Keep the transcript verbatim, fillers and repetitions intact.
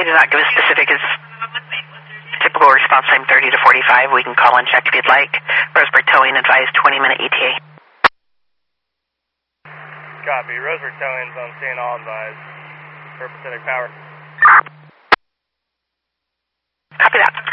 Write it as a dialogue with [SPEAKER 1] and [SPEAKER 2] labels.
[SPEAKER 1] They did not give a specific. Is typical response time thirty to forty-five. We can call and check if you'd like. Roseburg Towing advised twenty minute E T A.
[SPEAKER 2] Copy. Roseburg Towing is on scene, all advised. For Pacific Power.
[SPEAKER 1] Copy that.